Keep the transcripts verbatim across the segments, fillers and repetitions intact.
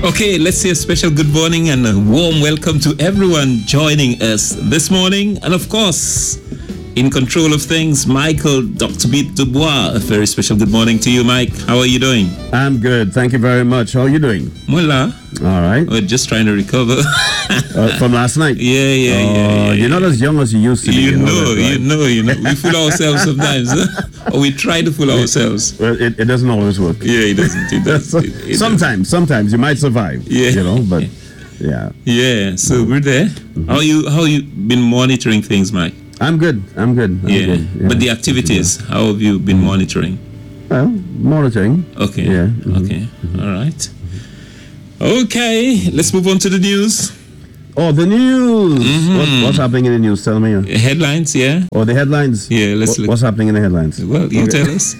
Okay, let's say a special good morning and a warm welcome to everyone joining us this morning. And of course, in control of things, Michael, Doctor Beat Dubois. A very special good morning to you, Mike. How are you doing? I'm good. Thank you very much. How are you doing? Mullah. All right. We're just trying to recover. uh, from last night? Yeah, yeah, yeah, uh, yeah, yeah. You're not as young as you used to be. You, you know, know that, right? you know, you know. We fool ourselves sometimes. Huh? Or we try to fool ourselves. Well, it, it doesn't always work. Yeah, it doesn't. It doesn't. It, it sometimes, doesn't. sometimes you might survive. Yeah. You know, but yeah. Yeah, so we're there. Mm-hmm. How you how you been monitoring things, Mike? I'm good. I'm good. I'm yeah. good. yeah. But the activities, how have you been monitoring? Well, monitoring. Okay. Yeah. Mm-hmm. Okay. Mm-hmm. All right. Okay. Let's move on to the news. Oh, the news. Mm-hmm. What, what's happening in the news? Tell me. Headlines, yeah. Oh, the headlines. Yeah. Let's what, look. What's happening in the headlines? Well, you okay. tell us.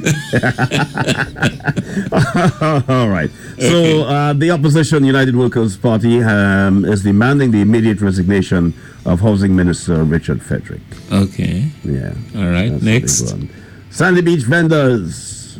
All right. So Okay. uh, the opposition United Workers Party um, is demanding the immediate resignation of Housing Minister Richard Frederick. Okay. Yeah. All right. That's Next. Sandy Beach vendors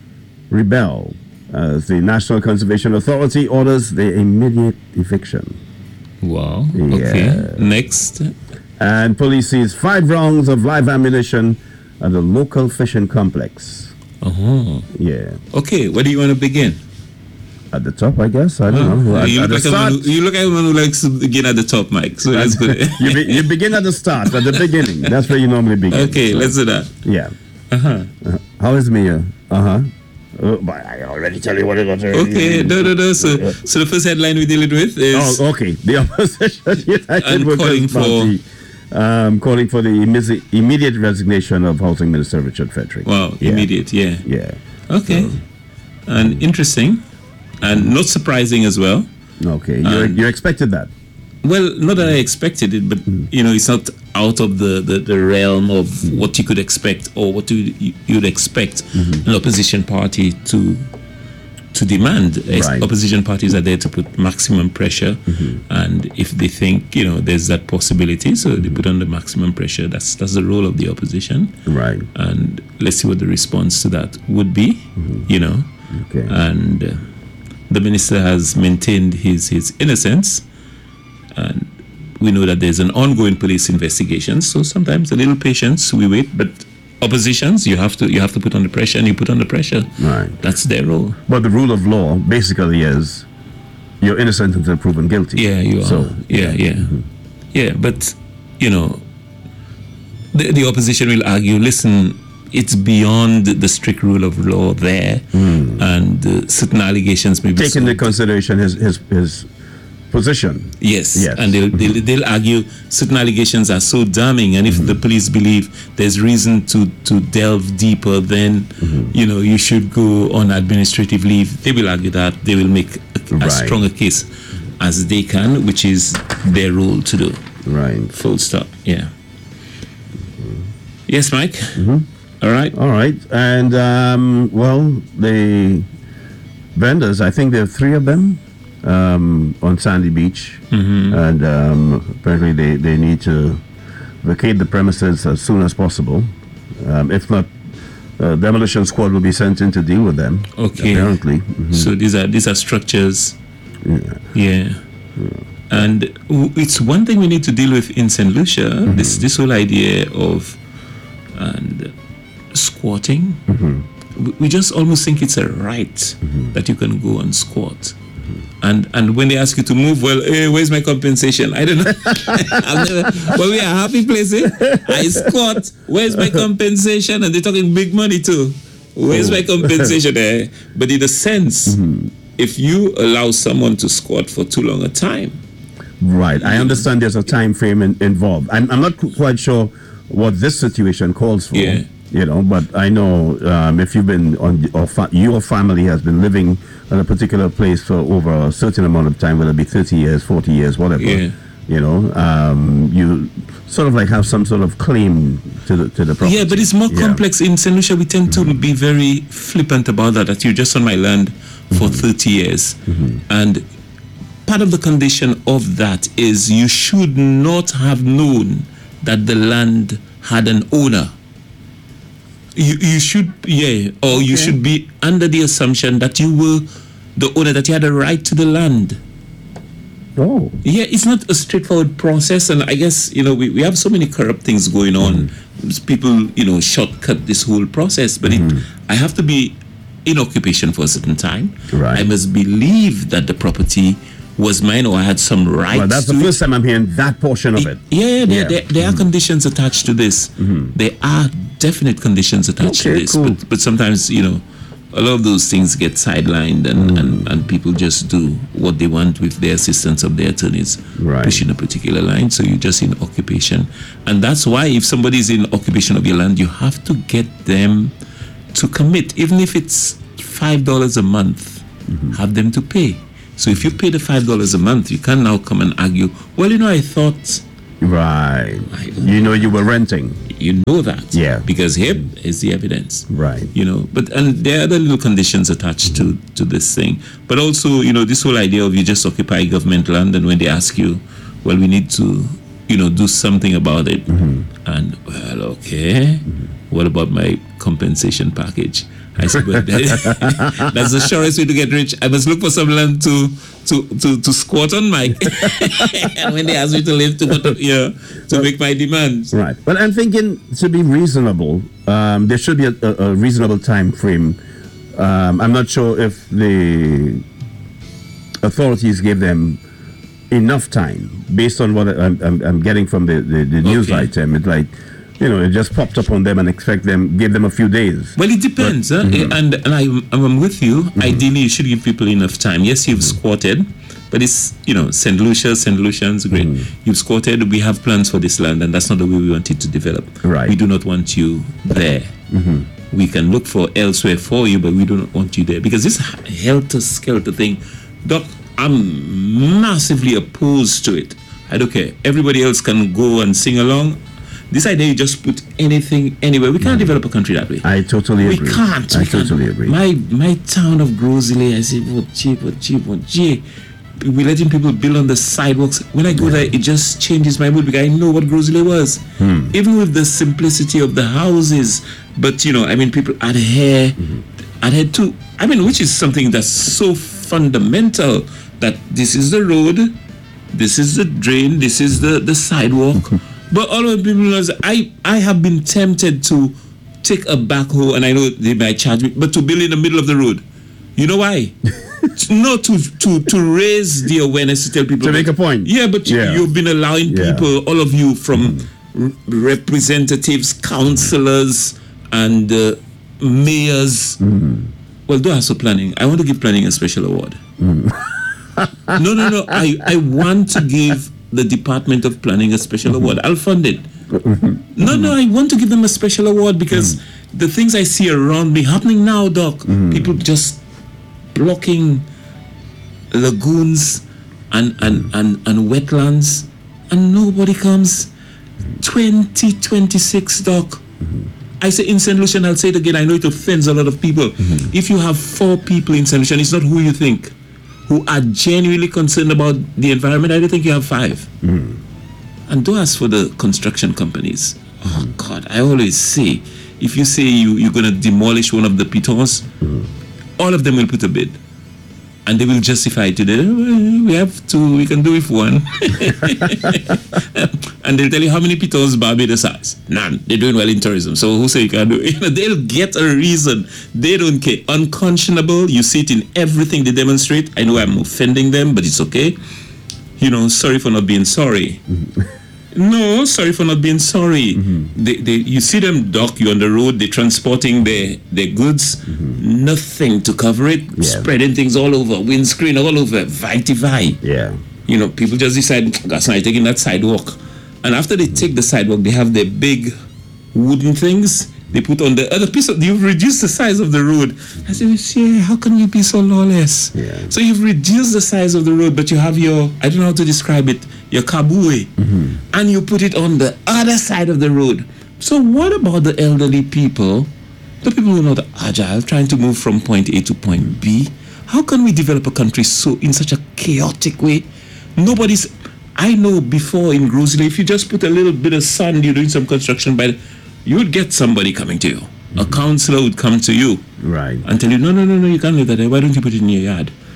rebel as the National Conservation Authority orders the immediate eviction. Wow. Yeah. Okay. Next. And police seize five rounds of live ammunition at the local fishing complex. Uh-huh. Yeah. Okay. Where do you want to begin? At the top, I guess. I don't Well, know. At, you, at look the like a man start, who, you look like a man who likes to begin at the top, Mike. So let's go there. you, be, you begin at the start, at the beginning. That's where you normally begin. Okay. So, Let's do that. Yeah. Uh-huh. Uh, how is Mia? Uh-huh. Oh, but I already tell you what it was. Okay, no, no, no. So, so the first headline we're dealing with is... Oh, okay. The opposition United And Workers calling for- Party um, calling for the immediate, immediate resignation of Housing Minister Richard Frederick. Wow, Yeah. immediate, yeah. Yeah. Okay. So- And interesting. And not surprising as well. Okay. You Um, you expected that? Well, not that I expected it, but, you know, it's not out of the, the, the realm of what you could expect or what you, you'd expect an opposition party to to demand. Ex- Right. Opposition parties are there to put maximum pressure, and if they think, you know, there's that possibility, so they put on the maximum pressure. That's that's the role of the opposition. Right. And let's see what the response to that would be, you know. Okay. And uh, the minister has maintained his, his innocence, and we know that there's an ongoing police investigation, so sometimes a little patience, we wait, but oppositions, you have to you have to put on the pressure, and you put on the pressure. Right. That's their role. But the rule of law basically is you're innocent until proven guilty. Yeah, you are. So, yeah, yeah. Mhm. Yeah, but, you know, the, the opposition will argue, listen, it's beyond the strict rule of law there, and uh, certain allegations may be... Taking so- into consideration his, his, his position. Yes, Yes. and they'll, they'll, they'll argue certain allegations are so damning, and if the police believe there's reason to, to delve deeper, then, you know, you should go on administrative leave. They will argue that. They will make a, a Right. stronger case as they can, which is their role to do. Right. Full stop, yeah. Yes, Mike? All right. All right. And, um, well, the vendors, I think there are three of them um, on Sandy Beach. And um, apparently they, they need to vacate the premises as soon as possible. Um, if not, uh, demolition squad will be sent in to deal with them. Okay. Apparently. Mhm. So these are these are structures. Yeah. Yeah. And w- it's one thing we need to deal with in Saint Lucia, this this whole idea of and squatting. We- We just almost think it's a right that you can go and squat. And and when they ask you to move, well, hey, where's my compensation? I don't know. I've never, but we are a happy place. Eh? I squat. Where's my compensation? And they're talking big money too. Where's my compensation? Eh? But in a sense, if you allow someone to squat for too long a time, Right. I understand there's a time frame in, involved. I'm, I'm not qu- quite sure what this situation calls for. Yeah. You know, but I know um, if you've been on, or fa- your family has been living in a particular place for over a certain amount of time, whether it be thirty years, forty years, whatever, Yeah. you know, um, you sort of like have some sort of claim to the to the property. yeah, but it's more Yeah. complex. In Saint Lucia, we tend to be very flippant about that, that you're just on my land for thirty years. And part of the condition of that is you should not have known that the land had an owner. You you should, yeah, or you Okay. should be under the assumption that you were the owner that he had a right to the land. Oh. Yeah, it's not a straightforward process, and I guess, you know, we, we have so many corrupt things going on. Mm. People, you know, shortcut this whole process, but mm. it, I have to be in occupation for a certain time. Right. I must believe that the property was mine, or I had some rights. Well, that's to the it. first time I'm hearing that portion of it. Yeah, yeah, there, Yeah. there, there are Mhm. conditions attached to this. Mhm. There are definite conditions attached Okay, to this, cool. but, but sometimes, you know, a lot of those things get sidelined, and, and, and people just do what they want with the assistance of their attorneys Right. pushing a particular line. So you're just in occupation. And that's why if somebody is in occupation of your land, you have to get them to commit, even if it's five dollars a month, have them to pay. So if you pay the five dollars a month, you can now come and argue, well, you know, I thought... Right. I, You know you were renting. You know that. Yeah. Because here is the evidence. Right. You know, but and there are other little conditions attached to, to this thing. But also, you know, this whole idea of you just occupy government land, and when they ask you, well, we need to, you know, do something about it. Mm-hmm. And, well, okay, mm-hmm. what about my compensation package? I said, well, that, that's the surest way to get rich. I must look for some land to to to, to squat on my and when they ask me to live to go to, you know, to make my demands. Right. But I'm thinking, to be reasonable, um, there should be a, a, a reasonable time frame. Um, I'm not sure if the authorities gave them enough time, based on what I'm, I'm, I'm getting from the, the, the news Okay. item. It's like, you know, it just popped up on them and expect them, give them a few days. Well, it depends, But, huh? mhm. and and I, I'm with you. Mm-hmm. Ideally, you should give people enough time. Yes, you've squatted, but it's, you know, Saint Lucia, Saint Lucian's great. Mm-hmm. You've squatted. We have plans for this land, and that's not the way we want it to develop. Right. We do not want you there. Mm-hmm. We can look for elsewhere for you, but we do not want you there, because this helter-skelter thing, Doc, I'm massively opposed to it. I don't care. Everybody else can go and sing along. This idea, you just put anything anywhere. We can't develop a country that way. I totally we agree. can't. I we can't. totally agree. My my town of Grosile, I say, what gee, what gee, what gee. We're letting people build on the sidewalks. When I go there, it just changes my mood, because I know what Grosile was. Hmm. Even with the simplicity of the houses. But, you know, I mean, people adhere, Mm-hmm. adhere to, I mean, which is something that's so fundamental, that this is the road, this is the drain, this is the, the sidewalk. But all of the people know, I, I have been tempted to take a backhoe, and I know they might charge me, but to build in the middle of the road. You know why? No, to, to, to raise the awareness, to tell people. To make a point. Yeah, but you, Yeah. you've been allowing Yeah. people, all of you, from r- representatives, councillors, and uh, mayors. Well, do also planning. I want to give planning a special award. no, no, no. I, I want to give the Department of Planning a special award. I'll fund it. No, no, I want to give them a special award, because the things I see around me happening now, Doc, people just blocking lagoons and, and, and, and wetlands, and nobody comes. twenty twenty-six, Doc. I say in Saint Lucian, I'll say it again, I know it offends a lot of people. If you have four people in Saint Lucian, it's not who you think, who are genuinely concerned about the environment. I don't think you have five. And don't ask for the construction companies. Oh, God, I always say, if you say you, you're going to demolish one of the pitons, all of them will put a bid. And they will justify it to them. Well, we have two, we can do with one. And they'll tell you how many pitons Barbados has. None. They're doing well in tourism. So who say you can't do it? You know, they'll get a reason. They don't care. Unconscionable. You see it in everything they demonstrate. I know I'm offending them, but it's okay. You know, sorry for not being sorry. No, sorry for not being sorry. Mm-hmm. They, they, you see them, Doc, you on the road, they're transporting their, their goods, mm-hmm. nothing to cover it, yeah. Spreading things all over, windscreen all over, vitavi. Yeah. You know, people just decide, that's not taking that sidewalk. And after they take the sidewalk, they have their big wooden things they put on the other piece of, you've reduced the size of the road. I said, yeah, how can you be so lawless? Yeah. So you've reduced the size of the road, but you have your, I don't know how to describe it, your kabue, mm-hmm. and you put it on the other side of the road. So what about the elderly people, the people who are not agile, trying to move from point A to point B? How can we develop a country so in such a chaotic way? Nobody's, I know before in Grosile, if you just put a little bit of sand, you're doing some construction, by the, you would get somebody coming to you. Mm-hmm. A councillor would come to you. Right. And tell you, no, no, no, no, you can't leave that there. Why don't you put it in your yard?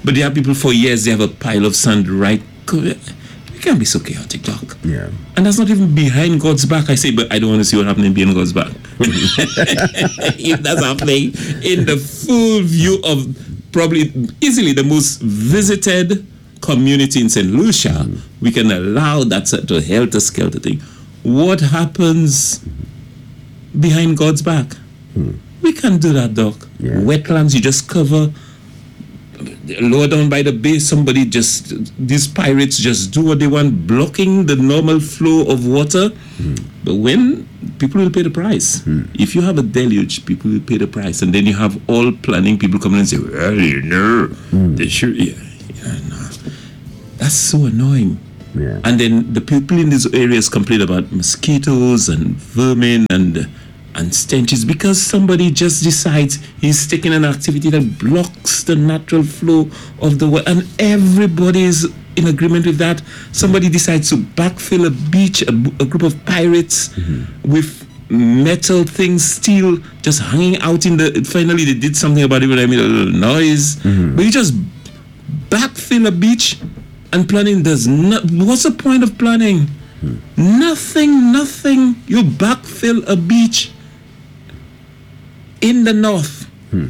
But there are people for years, they have a pile of sand right. It can't be so chaotic, Doc. Yeah. And that's not even behind God's back. I say, but I don't want to see what happening behind God's back. If that's happening in the full view of probably easily the most visited community in Saint Lucia, mm. we can allow that sort of helter-skelter thing. What happens behind God's back? Mm. We can't do that, Doc. Yeah. Wetlands, you just cover. Lower down by the base, somebody just, these pirates just do what they want, blocking the normal flow of water. Mm. But when, people will pay the price. Mm. If you have a deluge, people will pay the price. And then you have all planning people coming and say, well, you know, mm. they should, yeah, yeah, no. That's so annoying. Yeah. And then the people in these areas complain about mosquitoes and vermin and and stenches because somebody just decides he's taking an activity that blocks the natural flow of the water, and everybody is in agreement with that. Somebody decides to backfill a beach, a, a group of pirates mm-hmm. with metal things, steel, just hanging out in the. Finally, they did something about it when I made a little noise. Mm-hmm. But you just backfill a beach, and planning does not. What's the point of planning? Hmm. Nothing, nothing. You backfill a beach in the north. Hmm.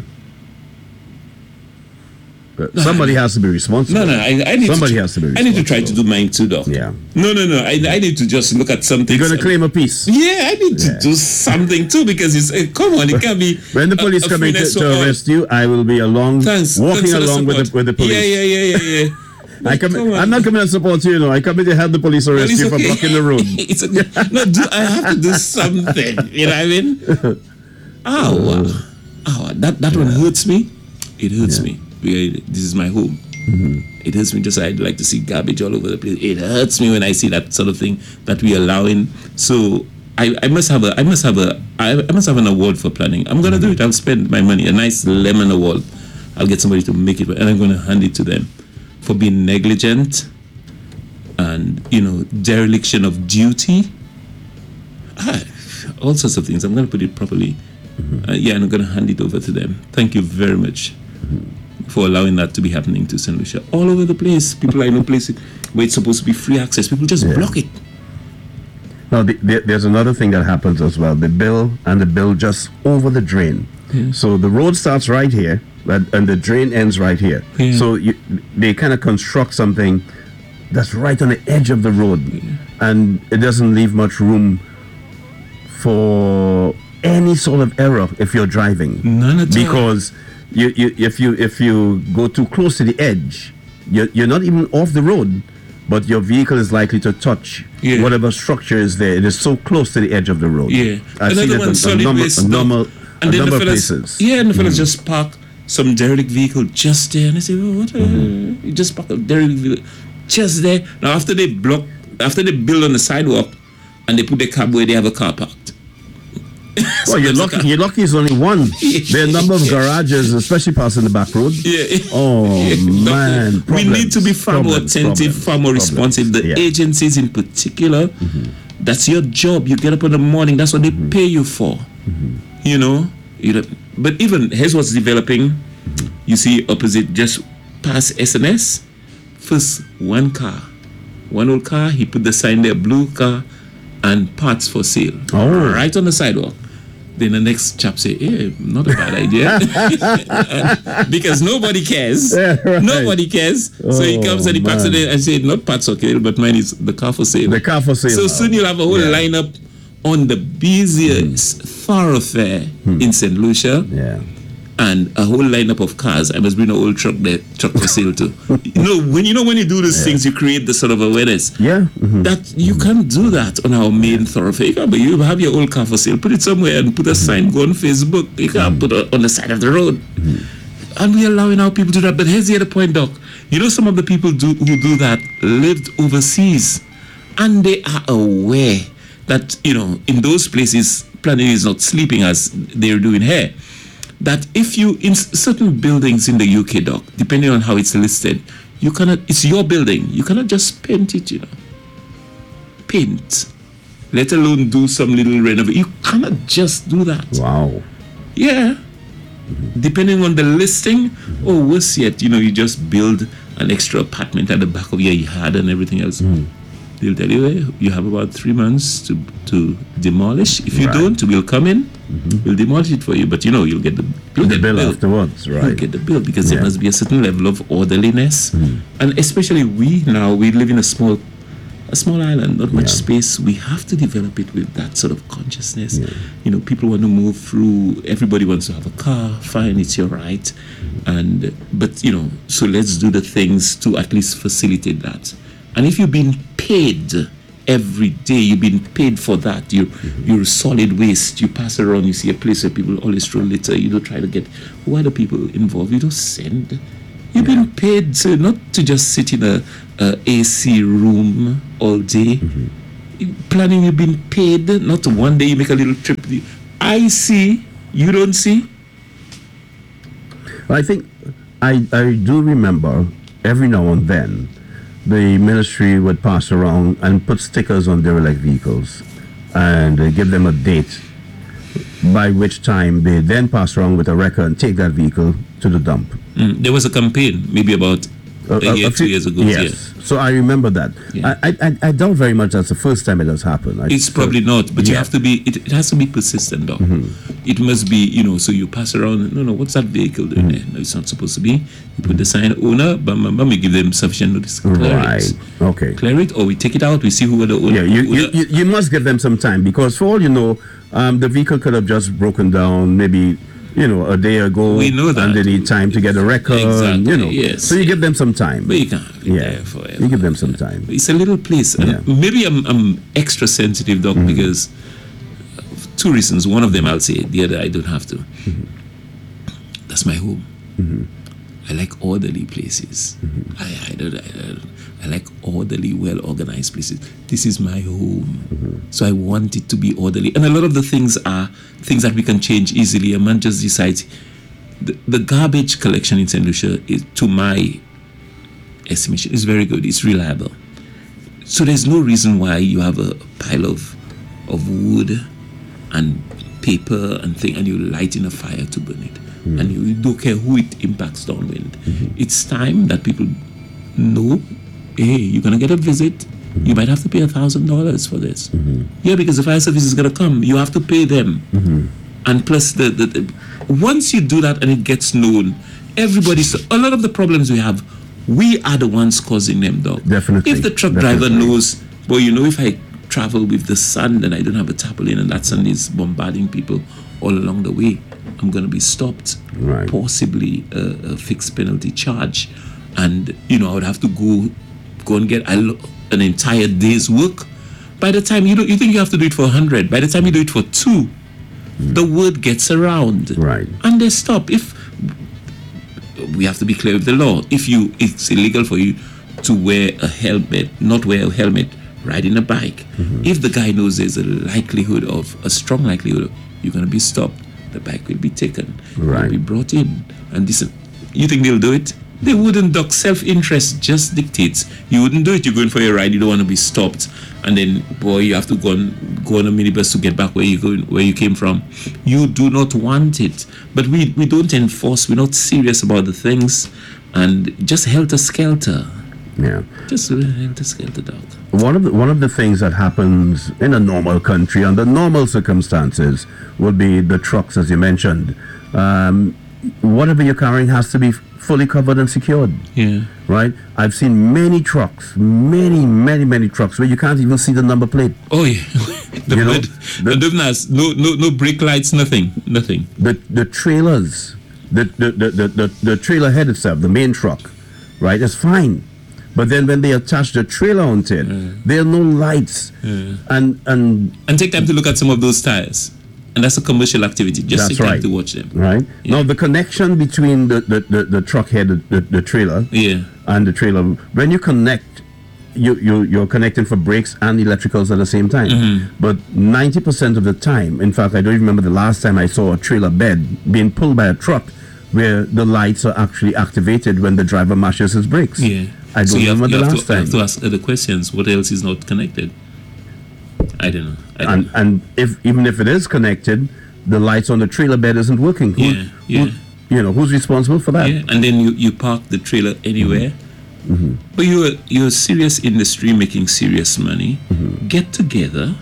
But no, somebody I, has to be responsible. No, no, I, I need somebody to, has to be responsible. I need to try to do mine too, Doc. Yeah. No, no, no. I, I need to just look at something. You're going to claim a piece. Yeah, I need yeah. to do something too because it's uh, come on, it can't be. When the police come in to, to arrest you, I will be along, Thanks. walking Thanks along with the, with the police. Yeah, yeah, yeah, yeah, yeah. I come, come I'm not coming to support you, you know. I come in to help the police arrest you okay. for blocking the road. It's okay. No, do, I have to do something. You know what I mean? Oh, wow. Oh, that, that yeah. one hurts me. It hurts yeah. me. This is my home. Mm-hmm. It hurts me just I'd like to see garbage all over the place. It hurts me when I see that sort of thing that we allow in. So I, I must have a I must have a I, I must have an award for planning. I'm gonna mm-hmm. do it. I'll spend my money, a nice lemon award. I'll get somebody to make it, and I'm gonna hand it to them for being negligent and, you know, dereliction of duty. Ah, all sorts of things. I'm going to put it properly. Mm-hmm. Uh, yeah, and I'm going to hand it over to them. Thank you very much mm-hmm. for allowing that to be happening to Saint Lucia. All over the place. People are in no place where it's supposed to be free access. People just yeah. block it. Now, the, the, there's another thing that happens as well. The bill and the bill just over the drain. Yeah. So the road starts right here. And, and the drain ends right here. Yeah. So you, they kind of construct something that's right on the edge of the road. Yeah. And it doesn't leave much room for any sort of error if you're driving. None at all. Because you, you, if, you, if you go too close to the edge, you're, you're not even off the road, but your vehicle is likely to touch yeah. whatever structure is there. It is so close to the edge of the road. Yeah. I've Another seen one, it solid a, a number, waste, a number, and a number the of fellas, places. Yeah, and the fellas mm. just park some derelict vehicle just there, and they say, oh, what? Mm-hmm. Uh, you just park a derelict vehicle just there. Now, after they block, after they build on the sidewalk, and they put the cab where they have a car parked. Well, you're lucky. You're lucky. It's only one. There are a number of garages, especially passing the back road. Yeah. Oh yeah. man. Problems. We need to be far problems, more attentive, problems, far more problems. responsive. The yeah. agencies, in particular, mm-hmm. that's your job. You get up in the morning. That's what they mm-hmm. pay you for. Mm-hmm. You know. You know. But even here's what's developing. Mm-hmm. You see, opposite, just past S N S. First, one car, one old car. He put the sign there, blue car, and parts for sale. Oh. Right on the sidewalk. Then the next chap say, "Hey, not a bad idea," because nobody cares. Yeah, right. Nobody cares. Oh, so he comes and he parks it and say, "Not parts for sale, but mine is the car for sale." The car for sale. So soon you'll have a whole yeah. lineup on the busiest mm. thoroughfare mm. in Saint Lucia. Yeah. And a whole lineup of cars. I must bring an old truck there, truck for sale too. You know, when you know when you do these yeah. things, you create the sort of awareness. Yeah. Mm-hmm. That you mm-hmm. can't do that on our main thoroughfare. You can't, but you have your old car for sale. Put it somewhere and put a mm-hmm. sign. Go on Facebook. You can't mm-hmm. put it on the side of the road. Mm-hmm. And we're allowing our people to do that. But here's the other point, Doc. You know, some of the people do, who do that lived overseas, and they are aware that, you know, in those places, planning is not sleeping as they're doing here. That if you, in certain buildings in the U K, Doc, depending on how it's listed, you cannot, it's your building. You cannot just paint it, you know. Paint. Let alone do some little renovation. You cannot just do that. Wow. Yeah. depending on the listing, or worse yet, you know, you just build an extra apartment at the back of your yard and everything else. Mm. They'll tell you, hey, you have about three months to to demolish. If you right. don't, we'll come in, mm-hmm. we'll demolish it for you. But you know, you'll get the, you'll the get bill, the bill afterwards, right? You'll get the bill because yeah. there must be a certain level of orderliness, mm. and especially we now we live in a small, a small island, not much yeah. space. We have to develop it with that sort of consciousness. Yeah. You know, people want to move through. Everybody wants to have a car. Fine, it's your right, mm-hmm. and but you know, so let's do the things to at least facilitate that. And if you've been paid every day, you've been paid for that. You're, mm-hmm. you're solid waste. You pass around, you see a place where people always throw litter. You don't try to get, who are the people involved? You don't send. You've yeah. been paid to, not to just sit in a, a A C room all day. Mm-hmm. Planning, you've been paid, not one day you make a little trip. I see, you don't see. I think, I, I do remember every now and then, the ministry would pass around and put stickers on derelict vehicles and uh, give them a date, by which time they then pass around with a record and take that vehicle to the dump. Mm, there was a campaign maybe about a, a year, a few, two years ago. Yes. Yeah. So I remember that. Yeah. I, I I doubt very much that's the first time it has happened. I, it's probably so, not, but yeah. you have to be, it, it has to be persistent though. Mm-hmm. It must be, you know, so you pass around, no, no, what's that vehicle doing mm-hmm. there? No, it's not supposed to be. You put the sign, owner, bam, bam, bam, we give them sufficient notice. Clear right. it. Okay. Clear it, or we take it out, we see who are the owner. Yeah, you, you, you, you must give them some time, because for all you know, um, the vehicle could have just broken down maybe, you know, a day ago. We know that. And they need time to get a record. Exactly, you know. yes. So you give them some time. But you can't be yeah. there forever. You give them some time. It's a little place. And yeah. maybe I'm, I'm extra sensitive, Doc, mm-hmm. because of two reasons. One of them I'll say, the other I don't have to. Mm-hmm. That's my home. Mm-hmm. I like orderly places. Mm-hmm. I, I, don't, I, don't, I like orderly, well-organized places. This is my home. Mm-hmm. So I want it to be orderly. And a lot of the things are things that we can change easily. A man just decides. The, the garbage collection in Saint Lucia, is, to my estimation, is very good. It's reliable. So there's no reason why you have a pile of of wood and paper and thing, and you light in a fire to burn it. Mm-hmm. And you don't care who it impacts downwind. Mm-hmm. It's time that people know, hey, you're going to get a visit. Mm-hmm. You might have to pay a thousand dollars for this. Mm-hmm. Yeah, because the fire service is going to come. You have to pay them. Mm-hmm. And plus, the, the, the once you do that and it gets known, everybody's, a lot of the problems we have, we are the ones causing them, dog. Definitely. If the truck Definitely. driver knows, well, you know, if I travel with the sun and I don't have a tarpaulin and that sun is bombarding people all along the way, I'm going to be stopped, right. possibly a, a fixed penalty charge. And, you know, I would have to go go and get an entire day's work. By the time you do, you think you have to do it for one hundred, by the time you do it for two, mm. the word gets around. Right. And they stop. If we have to be clear with the law. If you, it's illegal for you to wear a helmet, not wear a helmet, riding a bike. Mm-hmm. If the guy knows there's a likelihood of, a strong likelihood of, you're going to be stopped, the bike will be taken, right. will be brought in. And this, you think they'll do it? They wouldn't, doc. Self-interest just dictates. You wouldn't do it. You're going for a ride. You don't want to be stopped, and then, boy, you have to go on go on a minibus to get back where you go, where you came from. You do not want it. But we we don't enforce. We're not serious about the things, and just helter skelter. Yeah. Just helter skelter, doc. One of the, one of the things that happens in a normal country under normal circumstances would be the trucks, as you mentioned. Um, whatever you're carrying has to be fully covered and secured. Yeah. Right? I've seen many trucks, many, many, many trucks where you can't even see the number plate. Oh yeah. the you know, bird, the, the no no no brake lights, nothing. Nothing. The the trailers, the the, the, the, the, the trailer head itself, the main truck, right, is fine. But then when they attach the trailer onto it, yeah. there are no lights. Yeah. And and and take time to look at some of those tires. And that's a commercial activity. Just take time right. to watch them. Right. Yeah. Now, the connection between the, the, the, the truck head, the, the trailer, yeah. and the trailer, when you connect, you, you, you're connecting for brakes and electricals at the same time. Mm-hmm. But ninety percent of the time, in fact, I don't even remember the last time I saw a trailer bed being pulled by a truck where the lights are actually activated when the driver mashes his brakes. Yeah. I don't so you remember have, the you last to, time. You have to ask other questions. What else is not connected? I don't know. I don't and know. and if even if it is connected, the lights on the trailer bed isn't working. Who, yeah, yeah. Who, you know, who's responsible for that? Yeah, and then you, you park the trailer anywhere. Mm-hmm. But you're you're a serious industry making serious money. Mm-hmm. Get together,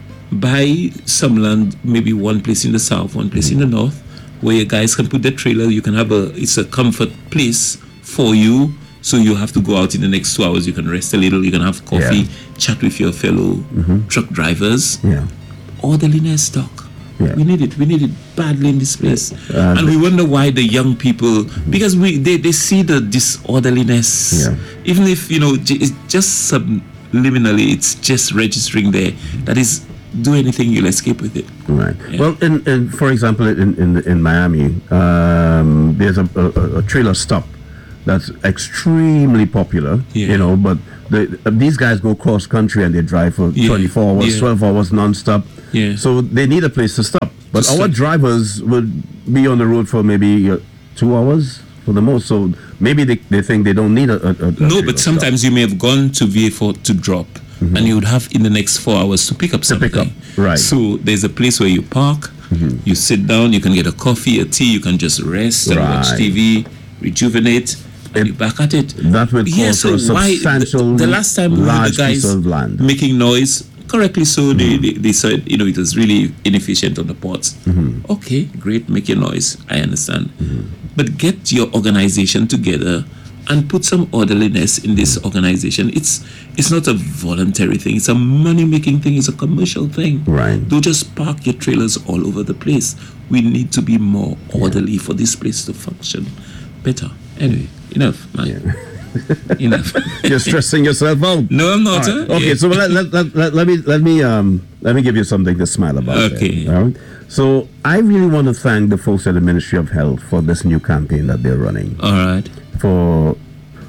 buy some land, maybe one place in the south, one place Mm-hmm. in the north, where you guys can put the trailer. You can have a it's a comfort place for you. So you have to go out in the next two hours. You can rest a little. You can have coffee, Yeah. chat with your fellow truck drivers. Yeah. Orderliness, doc. Yeah. We need it. We need it badly in this place. Uh, and we wonder why the young people, because we they, they see the disorderliness. Yeah. Even if, you know, j- it's just subliminally, it's just registering there. That is, do anything, you'll escape with it. Right. Yeah. Well, in, in for example, in in, in Miami, um, there's a, a, a trailer stop that's extremely popular. Yeah. You know, but the, uh, these guys go cross country and they drive for Yeah. twenty-four hours, Yeah. twelve hours non-stop. Yeah. So they need a place to stop. But To our stop. drivers would be on the road for maybe uh, two hours for the most. So maybe they, they think they don't need a, a, a No, trailer but stop. sometimes you may have gone to V A four to drop, and you would have in the next four hours to pick up something. pick up, right. So there's a place where you park, you sit down, you can get a coffee, a tea, you can just rest and watch Right. T V, rejuvenate, and you're back at it. That would call Yeah, for so a why substantial, the, the last time we had large the guys piece of land. making noise, correctly so, they, they, they said, you know, it was really inefficient on the ports. Okay, great, make your noise, I understand. But get your organization together and put some orderliness in this organization. It's it's not a voluntary thing, it's a money-making thing, it's a commercial thing. Right. Don't just park your trailers all over the place. We need to be more orderly for this place to function better. Anyway, enough, man. Enough. You're stressing yourself out. No, I'm not. All right. huh? Okay, Yeah. so let, let, let, let, let me let me um let me give you something to smile about. Okay. there, all right? So I really want to thank the folks at the Ministry of Health for this new campaign that they're running, All right. for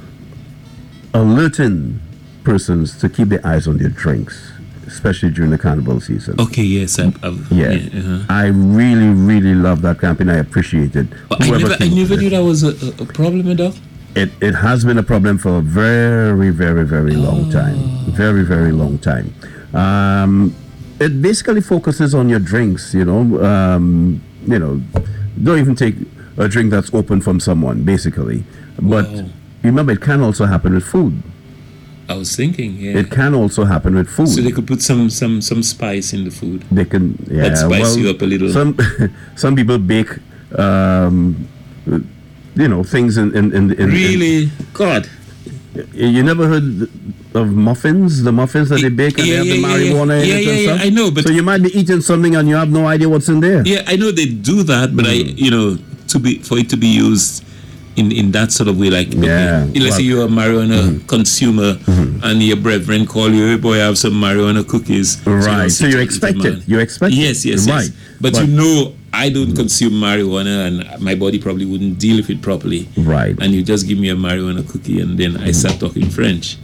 alerting persons to keep their eyes on their drinks, especially during the carnival season. Okay, yes, I've. I've Yeah, yeah, uh-huh. I really, really love that campaign. I appreciate it. But I Whoever never, I came up never with knew it. that was a, a, a problem, Doc. It, it has been a problem for a very, very, very long time. Very, very long time. Um, it basically focuses on your drinks, you know. Um, you know, don't even take a drink that's open from someone, basically. But Wow. remember, it can also happen with food. I was thinking, yeah. It can also happen with food. So they could put some some some spice in the food. They can, yeah, That spice well, you up a little. Some some people bake, um, you know, things in in in. in Really, God. in, you never heard of muffins? The muffins that they bake and Yeah, they have yeah, the yeah, marijuana in yeah, it yeah, and yeah, stuff. I know, but- so you might be eating something and you have no idea what's in there. Yeah, I know they do that, but I, you know, to be for it to be used in, in that sort of way, like okay, Yeah, let's well- say you're a marijuana consumer and your brethren call you, hey boy, I have some marijuana cookies. So Right, don't so sit you with expect the it. man. You expect it. Yes, yes, Right. yes. But, But- you know, I don't consume marijuana, and my body probably wouldn't deal with it properly. Right. And you just give me a marijuana cookie, and then I start talking French.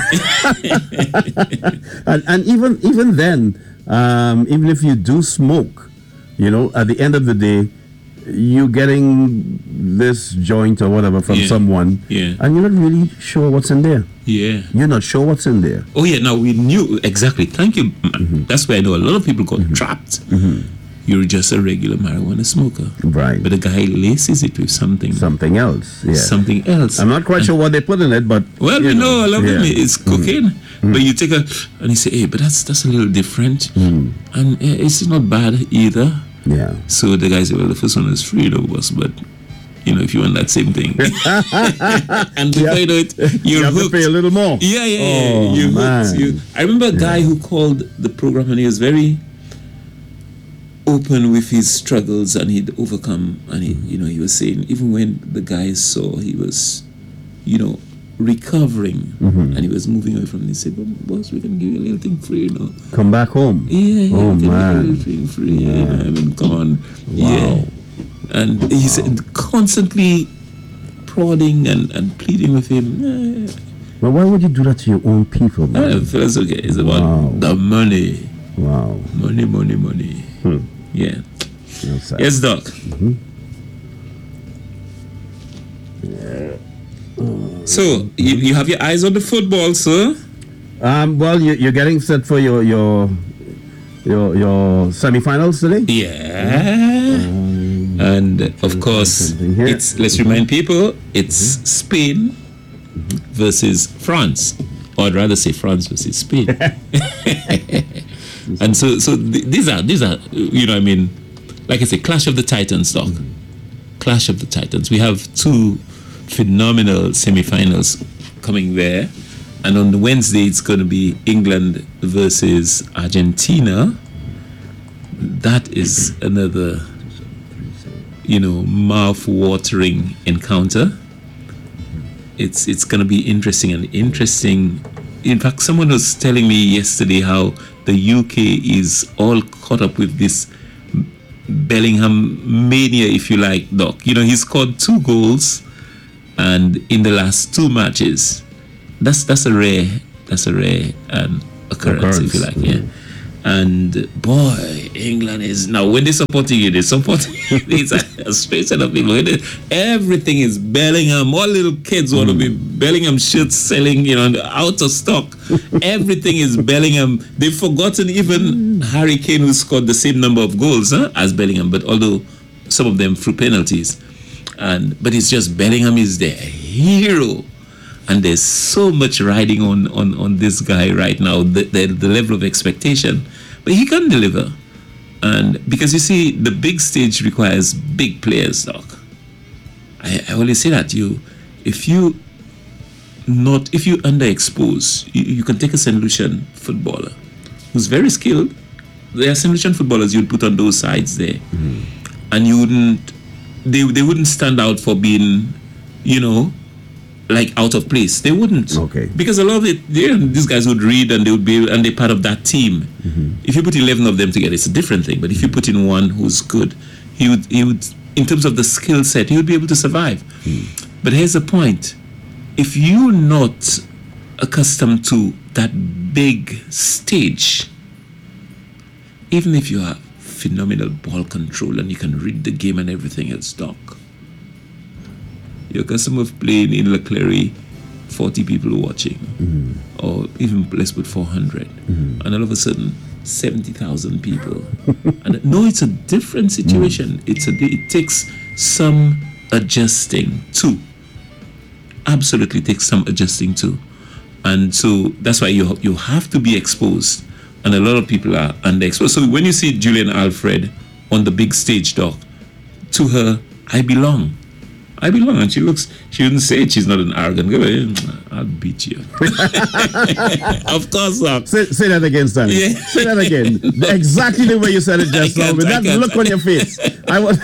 and, and even even then, um, even if you do smoke, you know, at the end of the day, you're getting this joint or whatever from Yeah, someone, yeah. and you're not really sure what's in there. Yeah. You're not sure what's in there. Oh yeah, now we knew exactly. Thank you. Man. That's why I know a lot of people got trapped. You're just a regular marijuana smoker, Right. but the guy laces it with something, Something else. Yeah. something else. I'm not quite sure what they put in it, but Well, you we know a lot of yeah. it is cocaine, but you take a and you say, hey, but that's that's a little different, and eh, it's not bad either. Yeah. So the guy said, well, the first one is free, though, boss, but you know, if you want that same thing, and before Yeah. you know it, you're You have to hooked. pay a little more. Yeah, yeah, yeah. Oh, you man. hooked. You, I remember a guy who called the program and he was very open with his struggles and he'd overcome. And he, you know, he was saying even when the guys saw he was, you know, recovering and he was moving away from it, he said, well, boss, we can give you a little thing free, you know. Come back home. Yeah, yeah, Oh, we can man. give you a little thing free. Yeah, I mean, come on. Wow. Yeah. And he's constantly prodding and, and pleading with him. Eh, But why would you do that to your own people, man? Uh, feels okay. It's about Wow. the money. Wow. Money, money, money. Hmm. Yeah. That's sad. Yes, Doc. So, you, you have your eyes on the football, sir? Um, well, you, you're getting set for your your your your semifinals today. Yeah. And of course, it's let's remind people it's mm-hmm. Spain mm-hmm. versus France, or I'd rather say France versus Spain. And so, so th- these are these are you know I mean, like I say, Clash of the Titans, Doc. Mm-hmm. Clash of the Titans. We have two phenomenal semi-finals coming there, and on the Wednesday it's going to be England versus Argentina. That is another, you know, mouth-watering encounter. It's it's going to be interesting and interesting. In fact, someone was telling me yesterday how the U K is all caught up with this Bellingham mania, if you like, Doc. You know, he scored two goals, and in the last two matches, that's that's a rare that's a rare um, occurrence, occurrence, if you like, yeah. Mm-hmm. And boy, England is now when they're supporting you, they're supporting it's a, a straight set of people. Everything is Bellingham. All little kids mm. want to be Bellingham shirts selling, you know, out of stock. Everything is Bellingham. They've forgotten even Harry Kane, who scored the same number of goals huh, as Bellingham, but although some of them through penalties. And but it's just Bellingham is their hero. And there's so much riding on, on, on this guy right now, the, the the level of expectation. But he can deliver. And because you see, the big stage requires big players, Doc. I, I always say that you, if you not, if you underexpose, you, you can take a Saint Lucian footballer who's very skilled. There are Saint Lucian footballers you'd put on those sides there. Mm-hmm. And you wouldn't, they, they wouldn't stand out for being, you know, like out of place. They wouldn't. Okay. Because a lot of it, they, these guys would read and they would be, and they're part of that team. Mm-hmm. If you put eleven of them together, it's a different thing. But if you put in one who's good, he would, he would, in terms of the skill set, he would be able to survive. Mm. But here's the point. If you're not accustomed to that big stage, even if you have phenomenal ball control and you can read the game and everything else, Doc, you're accustomed of playing in Leclerc, forty people watching, mm-hmm. or even let's put four hundred, mm-hmm. and all of a sudden, seventy thousand people. And no, it's a different situation. Mm. It's a, it takes some adjusting too. Absolutely takes some adjusting too. And so that's why you you have to be exposed. And a lot of people are underexposed. So when you see Julian Alfred on the big stage, Doc, to her, I belong. I belong, and she looks, she wouldn't say it, she's not an arrogant girl. I'll beat you. Of course not. Say, say that again, Stanley. Yeah. Say that again. Exactly the way you said it just now, with that look on your face. I was.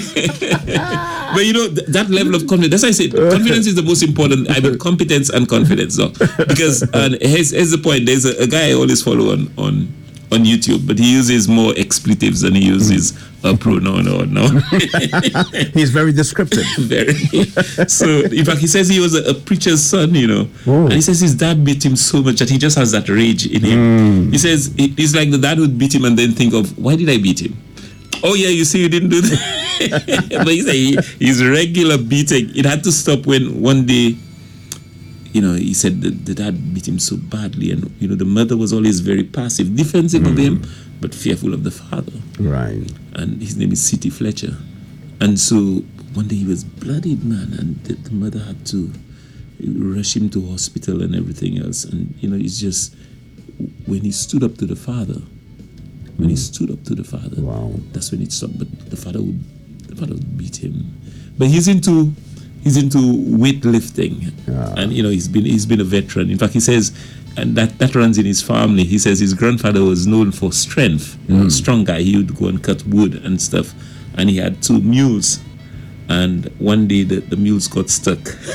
But you know, th- that level of confidence, that's why I say confidence is the most important. I mean, competence and confidence. So. Because uh, here's, here's the point. There's a, a guy I always follow on, on, on YouTube, but he uses more expletives than he uses a pronoun or no. He's very descriptive. Very. So, in fact, he says he was a, a preacher's son, you know. Oh. And he says his dad beat him so much that he just has that rage in him. Mm. He says it, it's like the dad would beat him and then think of, why did I beat him? Oh, yeah, you see, you didn't do that. But he said he, his regular beating, it had to stop when one day, you know, he said the, the dad beat him so badly, and you know the mother was always very passive, defensive mm. of him, but fearful of the father. Right. And his name is City Fletcher. And so one day he was bloodied, man, and the, the mother had to rush him to hospital and everything else. And you know, it's just when he stood up to the father, when mm. he stood up to the father, wow, that's when it stopped. But the father would, the father would beat him. But he's into. He's into weightlifting, yeah. And you know he's been he's been a veteran. In fact, he says, and that, that runs in his family. He says his grandfather was known for strength, you know, mm. strong guy. He would go and cut wood and stuff, and he had two mules. And one day the, the mules got stuck.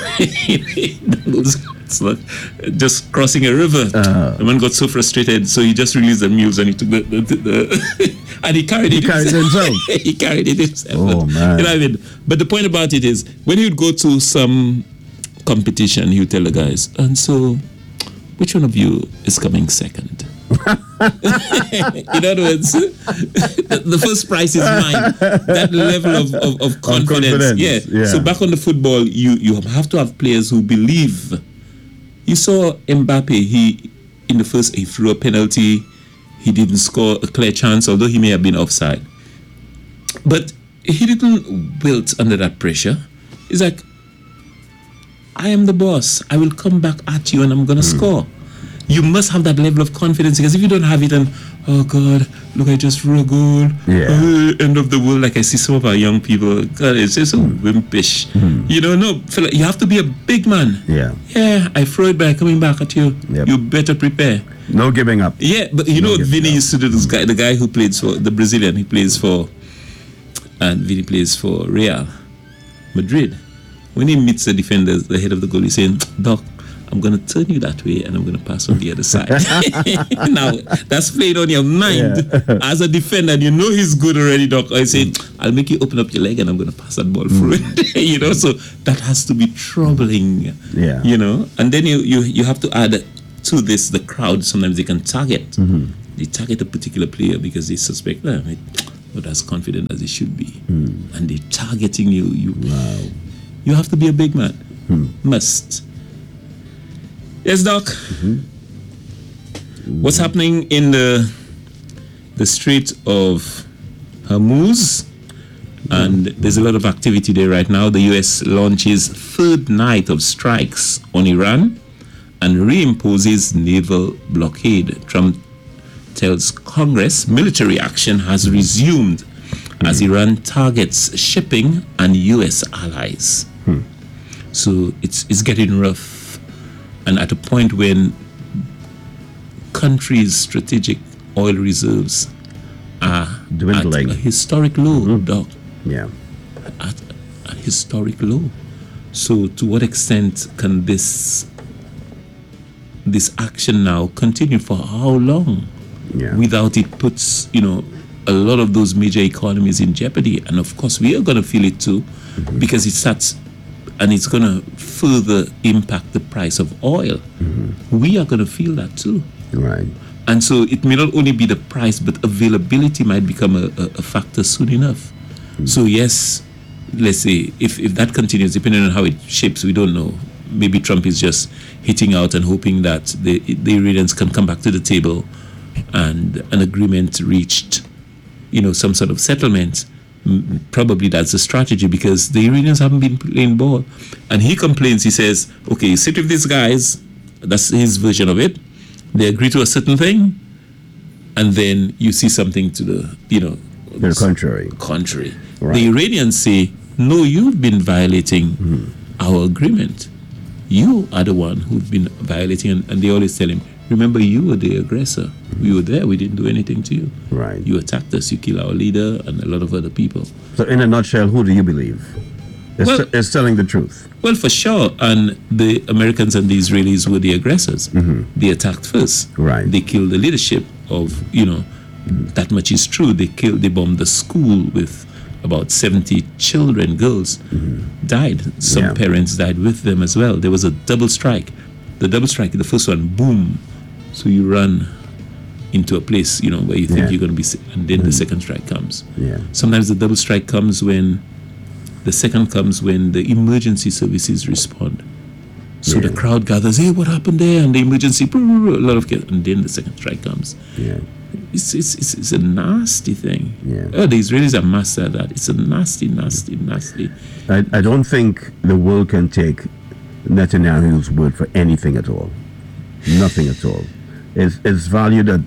The mules got stuck just crossing a river. Uh, the man got so frustrated, so he just released the mules and he took the, the, the, the and he carried he it carried himself. It himself. He carried it himself. Oh man! You know what I mean? But the point about it is, when he would go to some competition, he would tell the guys, and so, which one of you is coming second? In other words, the, the first prize is mine. That level of, of, of confidence. confidence. Yeah. yeah. So back on the football, you, you have to have players who believe. You saw Mbappe, he in the first, he threw a penalty. He didn't score a clear chance, although he may have been offside. But he didn't wilt under that pressure. He's like, I am the boss. I will come back at you and I'm going to mm. score. You must have that level of confidence, because if you don't have it, and oh God, look, I just threw a goal. Yeah. Oh, end of the world. Like I see some of our young people, God, it's just so mm. wimpish. Mm. You know, no, fella, you have to be a big man. Yeah. Yeah, I throw it by coming back at you. Yep. You better prepare. No giving up. Yeah, but you no know, Vinny used to do this guy, the guy who plays for the Brazilian, he plays for, and Vinny plays for Real Madrid. When he meets the defenders, the head of the goal, he's saying, Doc, I'm going to turn you that way and I'm going to pass on the other side. Now, that's played on your mind yeah. as a defender, and you know he's good already, Doc. I say, I'll make you open up your leg and I'm going to pass that ball through it. You know, so that has to be troubling. Yeah. You know, and then you, you, you have to add to this the crowd. Sometimes they can target. Mm-hmm. They target a particular player because they suspect them. Oh, not as confident as he should be. Mm. And they're targeting you. You, wow. you have to be a big man. Mm. Must. Yes, Doc. Mm-hmm. What's happening in the the Strait of Hormuz? And there's a lot of activity there right now. The U S launches third night of strikes on Iran and reimposes naval blockade. Trump tells Congress military action has resumed mm-hmm. as Iran targets shipping and U S allies. Hmm. So it's it's getting rough. And at a point when countries' strategic oil reserves are dwindling, at a historic low, mm-hmm. Doc. Yeah. At a historic low. So to what extent can this this action now continue for how long? Yeah. Without it puts, you know, a lot of those major economies in jeopardy. And of course we are gonna feel it too, mm-hmm. because it starts and it's going to further impact the price of oil. Mm-hmm. We are going to feel that too. Right. And so it may not only be the price, but availability might become a, a, a factor soon enough. Mm-hmm. So yes, let's say, if, if that continues, depending on how it shapes, we don't know. Maybe Trump is just hitting out and hoping that the, the Iranians can come back to the table and an agreement reached, you know, some sort of settlement. Probably that's the strategy, because the Iranians haven't been playing ball. And he complains, he says, okay, you sit with these guys, that's his version of it, they agree to a certain thing, and then you see something to the, you know, the contrary. Contrary. Right. The Iranians say, no, you've been violating mm-hmm. our agreement. You are the one who've been violating, and, and they always tell him, remember, you were the aggressor. Mm-hmm. We were there. We didn't do anything to you. Right. You attacked us. You killed our leader and a lot of other people. So in a nutshell, who do you believe is, well, t- is telling the truth? Well, for sure. And the Americans and the Israelis were the aggressors. Mm-hmm. They attacked first. Right. They killed the leadership of, you know, mm-hmm. that much is true. They killed, they bombed the school with about seventy children, girls mm-hmm. died. Some yeah. parents died with them as well. There was a double strike. The double strike, the first one, boom. So you run into a place, you know, where you think yeah. you're going to be, and then mm. the second strike comes. Yeah. Sometimes the double strike comes when, the second comes when the emergency services respond. So yeah. the crowd gathers, hey, what happened there? And the emergency, a lot of kids, and then the second strike comes. Yeah. It's, it's, it's, it's a nasty thing. Yeah. Oh, the Israelis are master at that. It's a nasty, nasty, nasty. I, I don't think the world can take Netanyahu's word for anything at all. Nothing at all. It's, it's valued at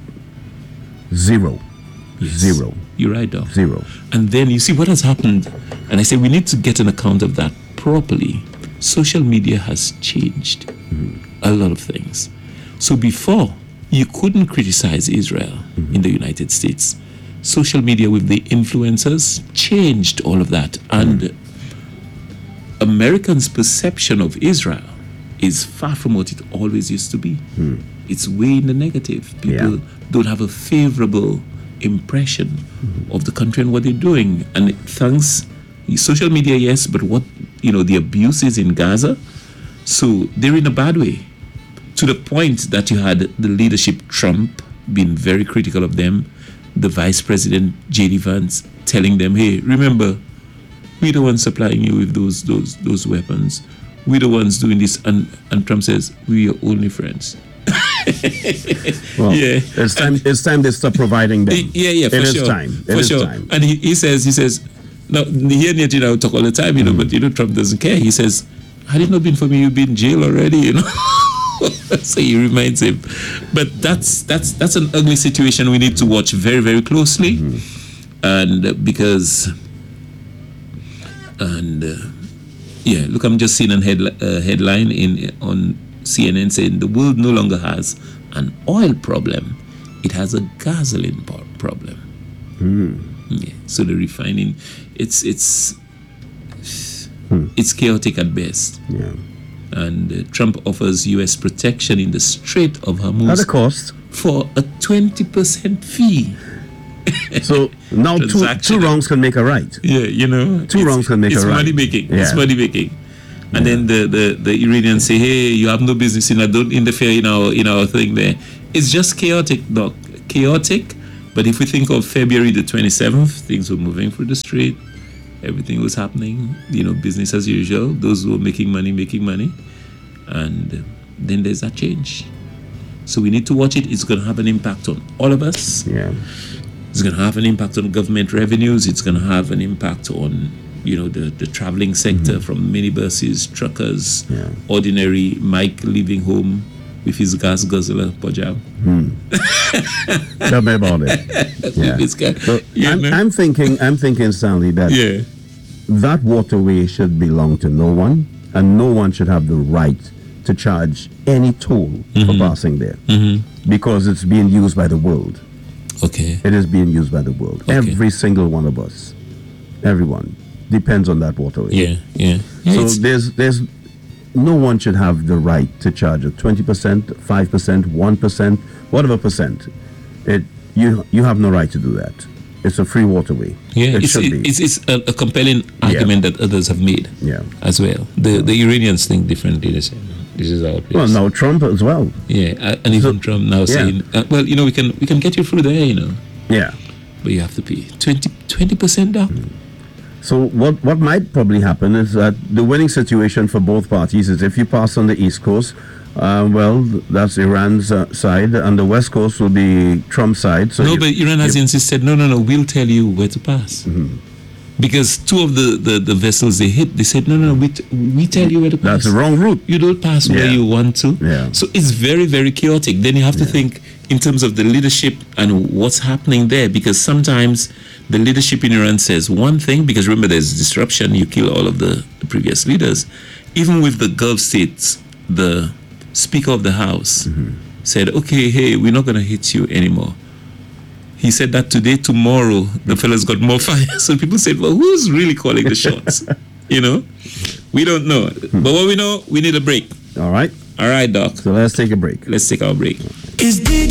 zero. Yes. Zero. You're right, Doc. Zero. And then you see what has happened. And I say we need to get an account of that properly. Social media has changed mm-hmm. a lot of things. So before, you couldn't criticize Israel mm-hmm. in the United States. Social media with the influencers changed all of that. And mm-hmm. Americans' perception of Israel is far from what it always used to be. Mm. It's way in the negative. People yeah. don't have a favorable impression mm-hmm. of the country and what they're doing. And thanks, social media, yes, but what, you know, the abuses in Gaza, so they're in a bad way. To the point that you had the leadership, Trump, being very critical of them, the Vice President, J D Vance, telling them, hey, remember, we're the ones supplying you with those those those weapons. We're the ones doing this. And, and Trump says, we are only friends. Well, yeah. It's time, it's time they stop providing them. Yeah, yeah, for it sure. Is time. It for is sure. time. And he, he says, he says, now here Netanyahu talk all the time, you know, but you know Trump doesn't care. He says, "Had it not been for me, you'd be in jail already," you know. So he reminds him, but that's that's that's an ugly situation we need to watch very very closely, mm-hmm. and uh, because and uh, yeah, look, I'm just seeing a head, uh, headline in on C N N saying the world no longer has an oil problem; it has a gasoline problem. Mm. Yeah, so the refining, it's it's hmm. it's chaotic at best. Yeah. And uh, Trump offers U S protection in the Strait of Hormuz At a cost for a twenty percent fee. So now two, two wrongs can make a right. Yeah, you know, two wrongs can make it's a right. Money making. Yeah. It's money making. And Yeah. then the, the, the Iranians say, "Hey, you have no business in that. Don't interfere in our in our thing there." It's just chaotic, doc. Chaotic. But if we think of February the twenty-seventh, things were moving through the street. Everything was happening, you know, business as usual. Those who were making money, making money. And then there's that change. So we need to watch it. It's going to have an impact on all of us. Yeah. It's going to have an impact on government revenues. It's going to have an impact on, you know, the, the traveling sector, mm-hmm. from minibuses, truckers, yeah. ordinary Mike leaving home with his gas guzzler pajam. Hmm. Tell me about it. Yeah. This guy, So you I'm, know? I'm thinking, I'm thinking, Stanley, that yeah. that waterway should belong to no one, and no one should have the right to charge any toll Mm-hmm. for passing there, Mm-hmm. because it's being used by the world. Okay. It is being used by the world. Okay. Every single one of us, everyone, depends on that waterway. Yeah, yeah. yeah So it's- there's there's no one should have the right to charge a twenty percent, five percent, one percent, whatever percent. It you you have no right to do that. It's a free waterway. Yeah, it it's, should it, be. it's it's a, a compelling argument that others have made Yeah. as well. The the Iranians think differently. They say, "No, this is our place." Well, now Trump as well. Yeah, uh, and even So- Trump now yeah. saying, uh, "Well, you know, we can we can get you through there, you know, Yeah. but you have to pay twenty percent down." So what what might probably happen is that the winning situation for both parties is if you pass on the East Coast, uh, well, that's Iran's uh, side, and the West Coast will be Trump's side. So No, you- but Iran has you- insisted, "No, no, no, we'll tell you where to pass." Mm-hmm. Because two of the, the, the vessels they hit, they said, "No, no, no, we, t- we tell you where to pass. that's the wrong route. You don't pass where Yeah. you want to." Yeah. So it's very, very chaotic. Then you have to Yeah. think in terms of the leadership and what's happening there, because sometimes the leadership in Iran says one thing, because remember there's disruption, you kill all of the, the previous leaders. Even with the Gulf states, the Speaker of the House Mm-hmm. said, "Okay, hey, we're not going to hit you anymore." He said that today, tomorrow, the fellas got more fire. So people said, "Well, who's really calling the shots?" You know? We don't know. But what we know, we need a break. All right. All right, Doc. So let's take a break. Let's take our break. Is